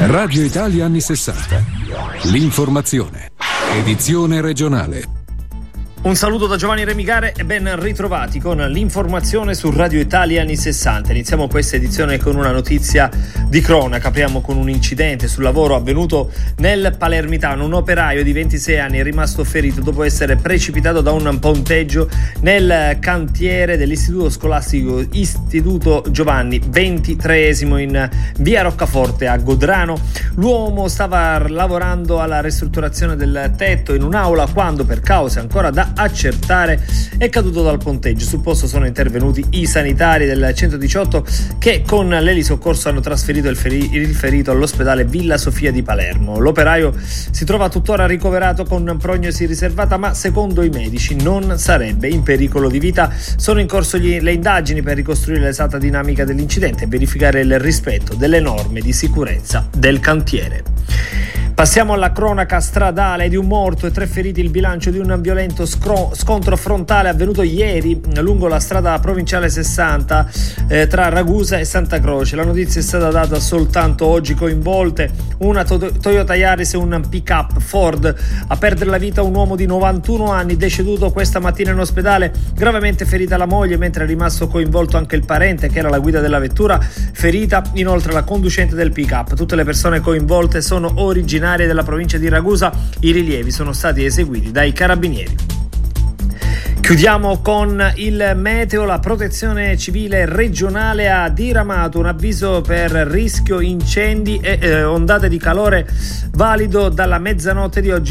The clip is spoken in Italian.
Radio Italia anni 60. L'informazione. Edizione regionale. Un saluto da Giovanni Remigare e ben ritrovati con l'informazione su Radio Italia anni 60. Iniziamo questa edizione con una notizia di cronaca. Apriamo con un incidente sul lavoro avvenuto nel Palermitano. Un operaio di 26 anni è rimasto ferito dopo essere precipitato da un ponteggio nel cantiere dell'istituto scolastico Istituto Giovanni XXIII in via Roccaforte a Godrano. L'uomo stava lavorando alla ristrutturazione del tetto in un'aula quando, per cause ancora da accertare, è caduto dal ponteggio. Sul posto sono intervenuti i sanitari del 118 che con l'elisoccorso hanno trasferito il ferito all'ospedale Villa Sofia di Palermo. L'operaio si trova tuttora ricoverato con prognosi riservata, ma secondo i medici non sarebbe in pericolo di vita. Sono in corso le indagini per ricostruire l'esatta dinamica dell'incidente e verificare il rispetto delle norme di sicurezza del cantiere. Passiamo alla cronaca stradale. Di un morto e 3 feriti il bilancio di un violento scontro frontale avvenuto ieri lungo la strada provinciale 60 tra Ragusa e Santa Croce. La notizia è stata data soltanto oggi. Coinvolte una Toyota Yaris e un pick-up Ford. A perdere la vita un uomo di 91 anni deceduto questa mattina in ospedale, gravemente ferita la moglie, mentre è rimasto coinvolto anche il parente che era la guida della vettura, ferita inoltre la conducente del pick-up. Tutte le persone coinvolte sono originarie della provincia di Ragusa. I rilievi sono stati eseguiti dai carabinieri. Chiudiamo con il meteo. La protezione civile regionale ha diramato un avviso per rischio incendi e ondate di calore valido dalla mezzanotte di oggi